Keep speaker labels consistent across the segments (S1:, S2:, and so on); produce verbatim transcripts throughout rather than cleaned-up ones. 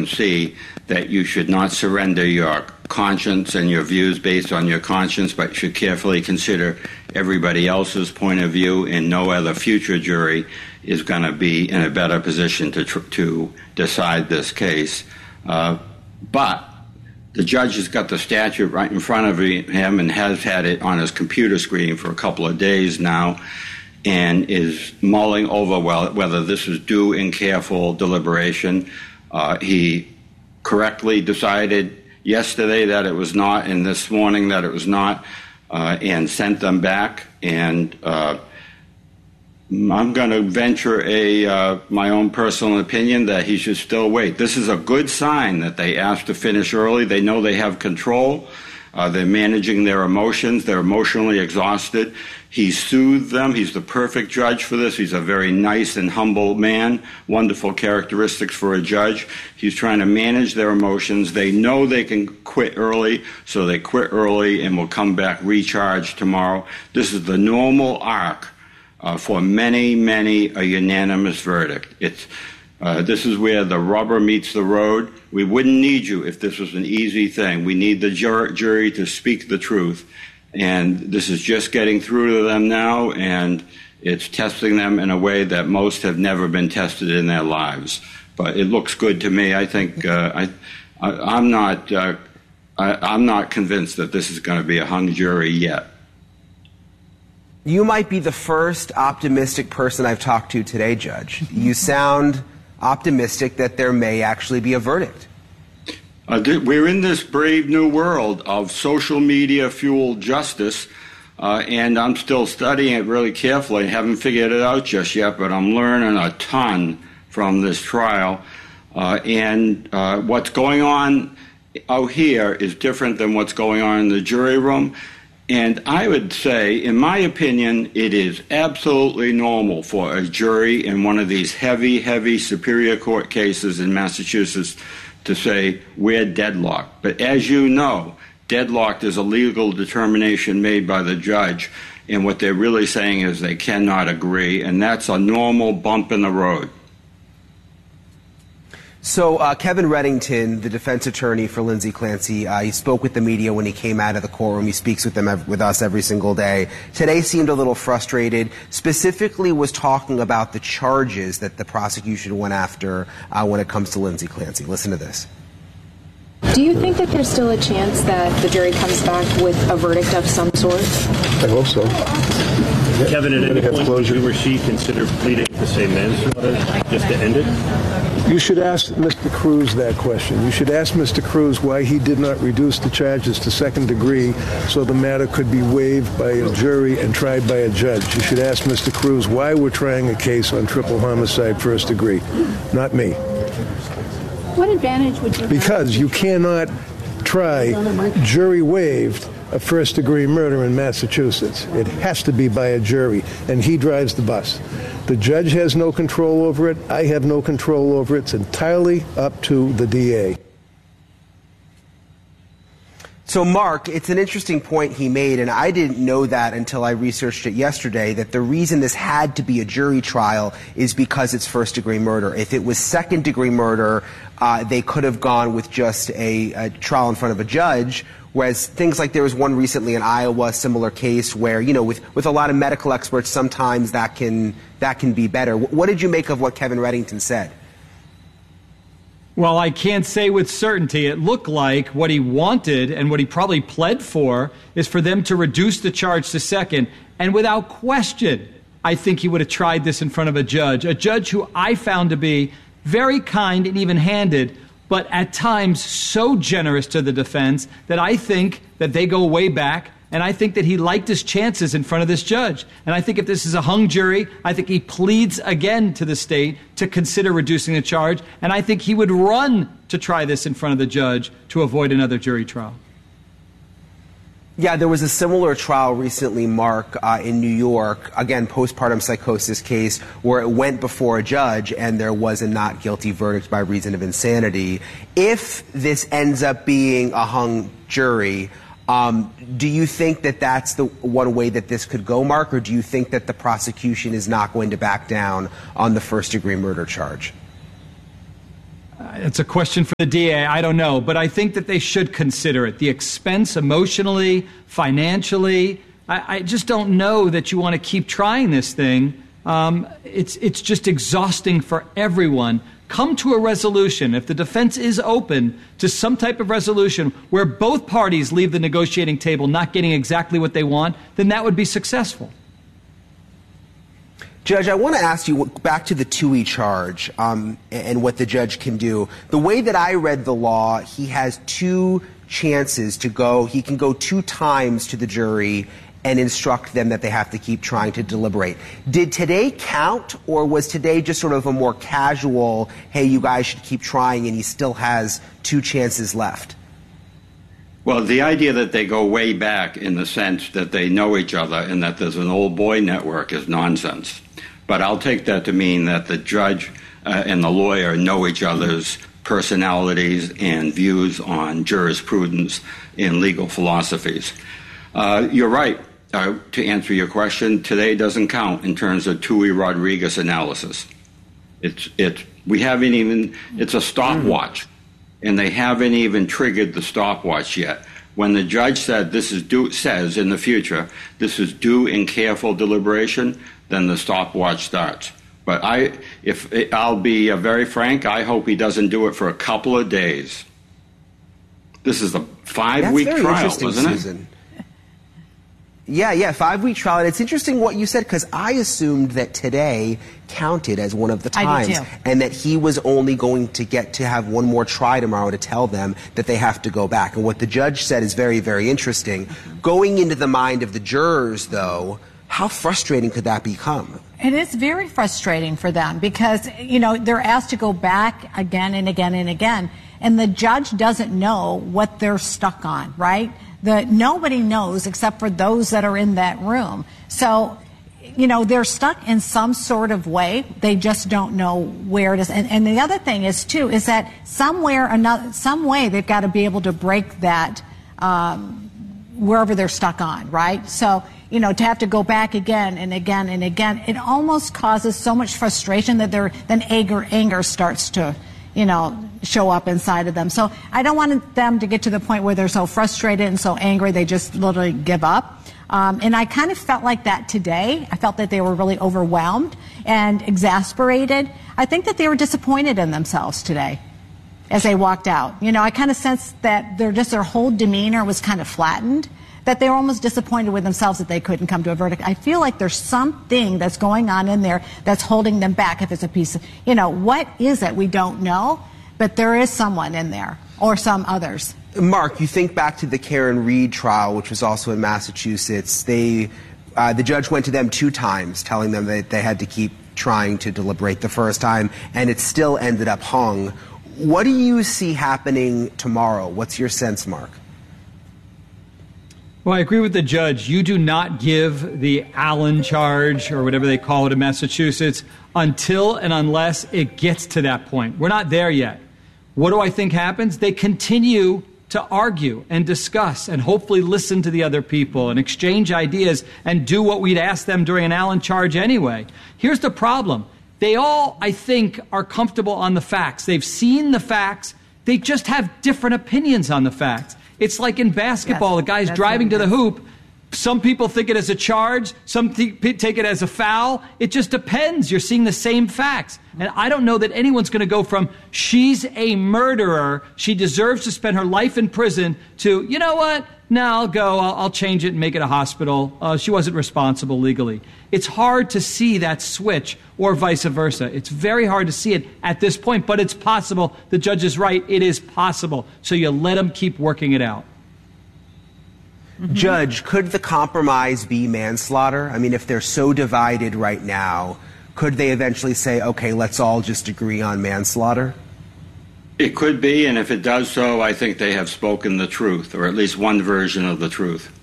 S1: see that you should not surrender your conscience and your views based on your conscience, but should carefully consider everybody else's point of view, and no other future jury is going to be in a better position to tr- to decide this case. Uh, but the judge has got the statute right in front of him and has had it on his computer screen for a couple of days now, and is mulling over well, whether this is due in careful deliberation. Uh, he correctly decided yesterday that it was not, and this morning that it was not, uh, and sent them back. And uh, I'm going to venture a uh, my own personal opinion that he should still wait. This is a good sign that they asked to finish early. They know they have control. Uh, they're managing their emotions. They're emotionally exhausted. He soothed them. He's the perfect judge for this. He's a very nice and humble man, wonderful characteristics for a judge. He's trying to manage their emotions. They know they can quit early, so they quit early and will come back recharged tomorrow. This is the normal arc uh, for many, many a unanimous verdict. It's Uh, this is where the rubber meets the road. We wouldn't need you if this was an easy thing. We need the jur- jury to speak the truth. And this is just getting through to them now, and it's testing them in a way that most have never been tested in their lives. But it looks good to me. I think uh, I, I, I'm not uh, I, I'm not convinced that this is going to be a hung jury yet.
S2: You might be the first optimistic person I've talked to today, Judge. You sound optimistic that there may actually be a verdict.
S1: Uh, we're in this brave new world of social media-fueled justice, uh, and I'm still studying it really carefully. I haven't figured it out just yet, but I'm learning a ton from this trial. Uh, and uh, what's going on out here is different than what's going on in the jury room. And I would say, in my opinion, it is absolutely normal for a jury in one of these heavy, heavy Superior Court cases in Massachusetts to say, we're deadlocked. But as you know, deadlocked is a legal determination made by the judge, and what they're really saying is they cannot agree, and that's a normal bump in the road.
S2: So uh, Kevin Reddington, the defense attorney for Lindsay Clancy, uh, he spoke with the media when he came out of the courtroom. He speaks with them ev- with us every single day. Today seemed a little frustrated, specifically was talking about the charges that the prosecution went after uh, when it comes to Lindsay Clancy. Listen to this.
S3: Do you think that there's still a chance that the jury comes back with a verdict of some sort?
S4: I hope so.
S5: Kevin, at any point, you or she consider pleading to say manslaughter just to end it?
S4: You should ask Mister Cruz that question. You should ask Mister Cruz why he did not reduce the charges to second degree so the matter could be waived by a jury and tried by a judge. You should ask Mister Cruz why we're trying a case on triple homicide first degree, not me.
S3: What advantage would you have?
S4: Because you cannot try jury waived a first degree murder in Massachusetts. It has to be by a jury, and he drives the bus. The judge has no control over it. I have no control over it. It's entirely up to the D A.
S2: So, Mark, it's an interesting point he made, and I didn't know that until I researched it yesterday, that the reason this had to be a jury trial is because it's first-degree murder. If it was second-degree murder, uh, they could have gone with just a, a trial in front of a judge, whereas things like there was one recently in Iowa, similar case where, you know, with, with a lot of medical experts, sometimes that can, that can be better. What did you make of what Kevin Reddington said?
S6: Well, I can't say with certainty. It looked like what he wanted and what he probably pled for is for them to reduce the charge to second. And without question, I think he would have tried this in front of a judge, a judge who I found to be very kind and even-handed, but at times so generous to the defense that I think that they go way back. And I think that he liked his chances in front of this judge. And I think if this is a hung jury, I think he pleads again to the state to consider reducing the charge. And I think he would run to try this in front of the judge to avoid another jury trial.
S2: Yeah, there was a similar trial recently, Mark, uh, in New York, again, postpartum psychosis case, where it went before a judge and there was a not guilty verdict by reason of insanity. If this ends up being a hung jury, Um, do you think that that's the one way that this could go, Mark, or do you think that the prosecution is not going to back down on the first-degree murder charge?
S6: It's a question for the D A. I don't know. But I think that they should consider it. The expense emotionally, financially. I, I just don't know that you want to keep trying this thing. Um, it's, it's just exhausting for everyone. Come to a resolution. If the defense is open to some type of resolution where both parties leave the negotiating table not getting exactly what they want, then that would be successful.
S2: Judge, I want to ask you back to the Tuohy charge um, and what the judge can do. The way that I read the law, he has two chances to go. He can go two times to the jury and instruct them that they have to keep trying to deliberate. Did today count, or was today just sort of a more casual, hey, you guys should keep trying, and he still has two chances left?
S1: Well, the idea that they go way back in the sense that they know each other and that there's an old boy network is nonsense. But I'll take that to mean that the judge uh, and the lawyer know each other's personalities and views on jurisprudence and legal philosophies. Uh, you're right. Uh, to answer your question, today doesn't count in terms of Tuohy Rodriguez analysis. It's it's we haven't even it's a stopwatch, and they haven't even triggered the stopwatch yet. When the judge said this is due says in the future this is due in careful deliberation, then the stopwatch starts. But I, if I'll be uh, very frank, I hope he doesn't do it for a couple of days. This is a five-week trial, isn't it?
S2: Susan. Yeah, yeah, five-week trial. And it's interesting what you said, because I assumed that today counted as one of the times, and that he was only going to get to have one more try tomorrow to tell them that they have to go back. And what the judge said is very, very interesting. Going into the mind of the jurors, though, how frustrating could that become?
S7: It is very frustrating for them because, you know, they're asked to go back again and again and again, and the judge doesn't know what they're stuck on, right? The, nobody knows except for those that are in that room. So, you know, they're stuck in some sort of way. They just don't know where it is. And, and the other thing is, too, is that somewhere, another, some way they've got to be able to break that um, wherever they're stuck on, right? So, you know, to have to go back again and again and again, it almost causes so much frustration that they're, then anger, anger starts to, you know, show up inside of them. So I don't want them to get to the point where they're so frustrated and so angry they just literally give up. Um, and I kind of felt like that today. I felt that they were really overwhelmed and exasperated. I think that they were disappointed in themselves today as they walked out. You know, I kind of sensed that their just their whole demeanor was kind of flattened, that they were almost disappointed with themselves that they couldn't come to a verdict. I feel like there's something that's going on in there that's holding them back. If it's a piece of, you know, what is it? We don't know, but there is someone in there, or some others.
S2: Mark, you think back to the Karen Reed trial, which was also in Massachusetts. They, uh, the judge went to them two times, telling them that they had to keep trying to deliberate the first time, and it still ended up hung. What do you see happening tomorrow? What's your sense, Mark?
S6: Well, I agree with the judge. You do not give the Allen charge, or whatever they call it in Massachusetts, until and unless it gets to that point. We're not there yet. What do I think happens? They continue to argue and discuss and hopefully listen to the other people and exchange ideas and do what we'd ask them during an Allen charge anyway. Here's the problem. They all, I think, are comfortable on the facts. They've seen the facts. They just have different opinions on the facts. It's like in basketball, yes, the guy's driving to the hoop. Some people think it as a charge. Some th- take it as a foul. It just depends. You're seeing the same facts. And I don't know that anyone's going to go from, she's a murderer, she deserves to spend her life in prison, to, you know what, no, I'll go, I'll, I'll change it and make it a hospital. Uh, she wasn't responsible legally. It's hard to see that switch, or vice versa. It's very hard to see it at this point, but it's possible. The judge is right. It is possible. So you let them keep working it out.
S2: Mm-hmm. Judge, could the compromise be manslaughter? I mean, if they're so divided right now, could they eventually say, okay, let's all just agree on manslaughter?
S1: It could be, and if it does so, I think they have spoken the truth, or at least one version of the truth.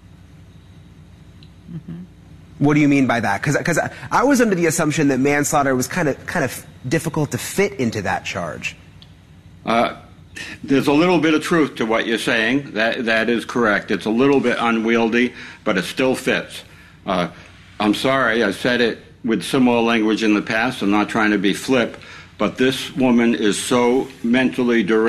S2: Mm-hmm. What do you mean by that? Because I, I was under the assumption that manslaughter was kind of kind of difficult to fit into that charge.
S1: Uh, there's a little bit of truth to what you're saying. That that is correct. It's a little bit unwieldy, but it still fits. Uh, I'm sorry, I said it with similar language in the past. I'm not trying to be flip, But this woman is so mentally deranged.